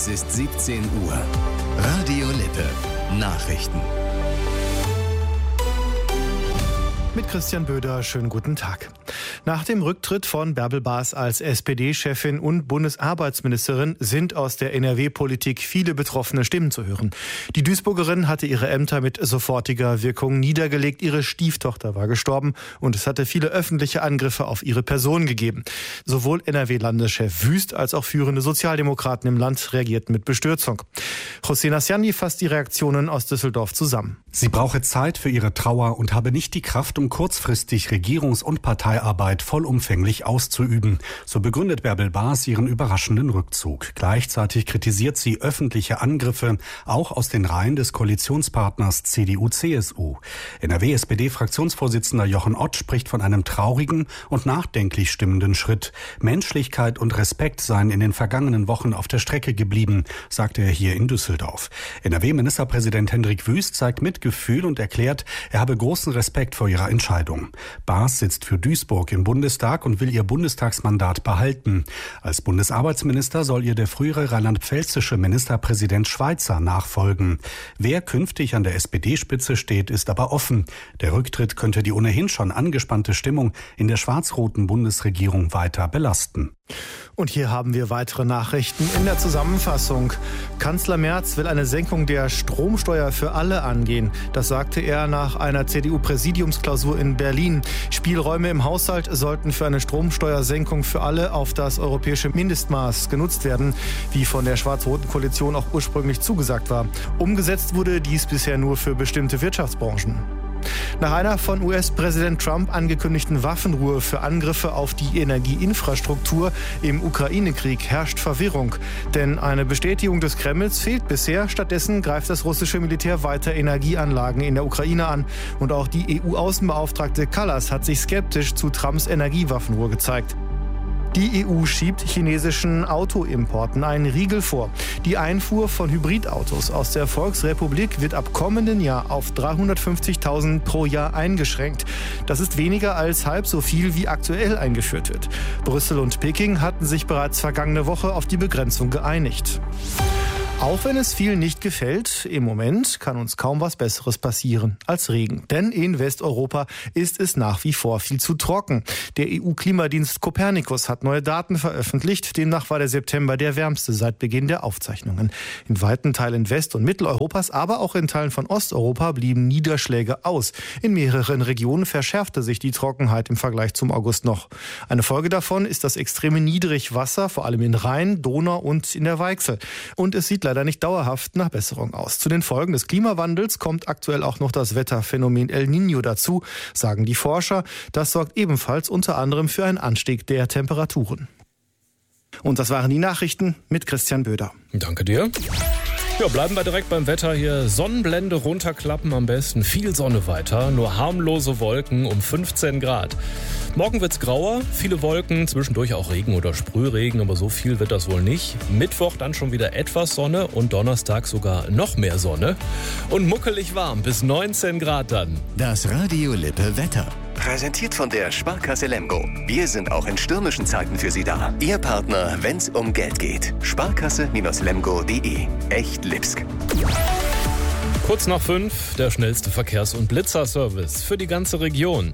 Es ist 17 Uhr. Radio Lippe. Nachrichten. Mit Christian Böder, schönen guten Tag. Nach dem Rücktritt von Bärbel Baas als SPD-Chefin und Bundesarbeitsministerin sind aus der NRW-Politik viele betroffene Stimmen zu hören. Die Duisburgerin hatte ihre Ämter mit sofortiger Wirkung niedergelegt. Ihre Stieftochter war gestorben und es hatte viele öffentliche Angriffe auf ihre Person gegeben. Sowohl NRW-Landeschef Wüst als auch führende Sozialdemokraten im Land reagierten mit Bestürzung. José Nasciani fasst die Reaktionen aus Düsseldorf zusammen. Sie brauche Zeit für ihre Trauer und habe nicht die Kraft, um kurzfristig Regierungs- und Parteiarbeit vollumfänglich auszuüben. So begründet Bärbel Baas ihren überraschenden Rückzug. Gleichzeitig kritisiert sie öffentliche Angriffe, auch aus den Reihen des Koalitionspartners CDU-CSU. NRW-SPD-Fraktionsvorsitzender Jochen Ott spricht von einem traurigen und nachdenklich stimmenden Schritt. Menschlichkeit und Respekt seien in den vergangenen Wochen auf der Strecke geblieben, sagte er hier in Düsseldorf. NRW-Ministerpräsident Hendrik Wüst zeigt Mitgefühl und erklärt, er habe großen Respekt vor ihrer Entscheidung. Baas sitzt für Duisburg im Bundestag und will ihr Bundestagsmandat behalten. Als Bundesarbeitsminister soll ihr der frühere rheinland-pfälzische Ministerpräsident Schweizer nachfolgen. Wer künftig an der SPD-Spitze steht, ist aber offen. Der Rücktritt könnte die ohnehin schon angespannte Stimmung in der schwarz-roten Bundesregierung weiter belasten. Und hier haben wir weitere Nachrichten in der Zusammenfassung. Kanzler Merz will eine Senkung der Stromsteuer für alle angehen. Das sagte er nach einer CDU-Präsidiumsklausur in Berlin. Spielräume im Haushalt sollten für eine Stromsteuersenkung für alle auf das europäische Mindestmaß genutzt werden, wie von der schwarz-roten Koalition auch ursprünglich zugesagt war. Umgesetzt wurde dies bisher nur für bestimmte Wirtschaftsbranchen. Nach einer von US-Präsident Trump angekündigten Waffenruhe für Angriffe auf die Energieinfrastruktur im Ukraine-Krieg herrscht Verwirrung. Denn eine Bestätigung des Kremls fehlt bisher. Stattdessen greift das russische Militär weiter Energieanlagen in der Ukraine an. Und auch die EU-Außenbeauftragte Kallas hat sich skeptisch zu Trumps Energiewaffenruhe gezeigt. Die EU schiebt chinesischen Autoimporten einen Riegel vor. Die Einfuhr von Hybridautos aus der Volksrepublik wird ab kommenden Jahr auf 350.000 pro Jahr eingeschränkt. Das ist weniger als halb so viel, wie aktuell eingeführt wird. Brüssel und Peking hatten sich bereits vergangene Woche auf die Begrenzung geeinigt. Auch wenn es vielen nicht gefällt, im Moment kann uns kaum was Besseres passieren als Regen. Denn in Westeuropa ist es nach wie vor viel zu trocken. Der EU-Klimadienst Copernicus hat neue Daten veröffentlicht. Demnach war der September der wärmste seit Beginn der Aufzeichnungen. In weiten Teilen West- und Mitteleuropas, aber auch in Teilen von Osteuropa blieben Niederschläge aus. In mehreren Regionen verschärfte sich die Trockenheit im Vergleich zum August noch. Eine Folge davon ist das extreme Niedrigwasser, vor allem in Rhein, Donau und in der Weichsel. Und es sieht leider nicht dauerhaft nach Besserung aus. Zu den Folgen des Klimawandels kommt aktuell auch noch das Wetterphänomen El Niño dazu, sagen die Forscher. Das sorgt ebenfalls unter anderem für einen Anstieg der Temperaturen. Und das waren die Nachrichten mit Christian Böder. Danke dir. Ja, bleiben wir direkt beim Wetter hier. Sonnenblende runterklappen am besten. Viel Sonne weiter, nur harmlose Wolken um 15 Grad. Morgen wird's grauer, viele Wolken, zwischendurch auch Regen oder Sprühregen, aber so viel wird das wohl nicht. Mittwoch dann schon wieder etwas Sonne und Donnerstag sogar noch mehr Sonne. Und muckelig warm, bis 19 Grad dann. Das Radio Lippe Wetter. Präsentiert von der Sparkasse Lemgo. Wir sind auch in stürmischen Zeiten für Sie da. Ihr Partner, wenn's um Geld geht. Sparkasse-lemgo.de. Echt Lipsk. Kurz nach 5, der schnellste Verkehrs- und Blitzerservice für die ganze Region.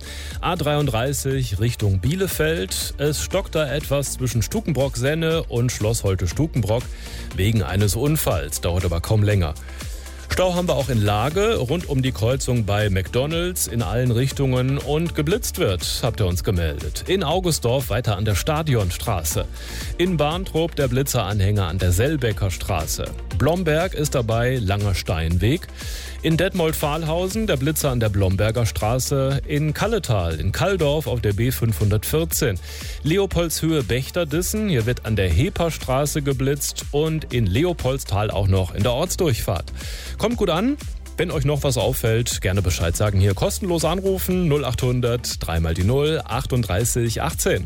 A33 Richtung Bielefeld. Es stockt da etwas zwischen Stukenbrock-Senne und Schloss Holte-Stukenbrock wegen eines Unfalls. Dauert aber kaum länger. Stau haben wir auch in Lage, rund um die Kreuzung bei McDonald's in allen Richtungen und geblitzt wird, habt ihr uns gemeldet. In Augustdorf weiter an der Stadionstraße. In Barntrup der Blitzeranhänger an der Sellbecker Straße. Blomberg ist dabei Langer Steinweg. In Detmold-Fahlhausen der Blitzer an der Blomberger Straße. In Kalletal, in Kalldorf auf der B514. Leopoldshöhe Bechterdissen, hier wird an der Heperstraße geblitzt und in Leopoldstal auch noch in der Ortsdurchfahrt. Kommt gut an. Wenn euch noch was auffällt, gerne Bescheid sagen. Hier kostenlos anrufen 0800 3 mal die 0 38 18.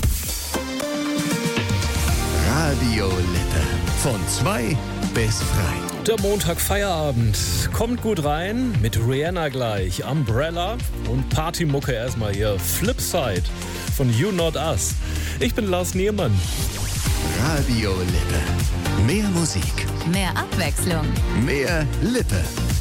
Radio Lippe. Von 2 bis 3. Der Montag-Feierabend kommt gut rein mit Rihanna gleich, Umbrella und Partymucke erstmal hier, Flipside von You Not Us. Ich bin Lars Niermann. Radio Lippe. Mehr Musik. Mehr Abwechslung. Mehr Lippe.